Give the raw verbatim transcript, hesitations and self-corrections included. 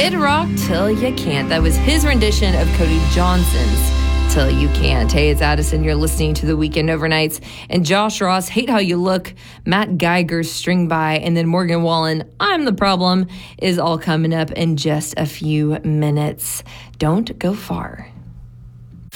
Kid Rock, Till You Can't. That was his rendition of Cody Johnson's Till You Can't. Hey, it's Addison. You're listening to The Weekend Overnights. And Josh Ross, Hate How You Look, Matt Geiger's String By, and then Morgan Wallen, I'm the Problem, is all coming up in just a few minutes. Don't go far.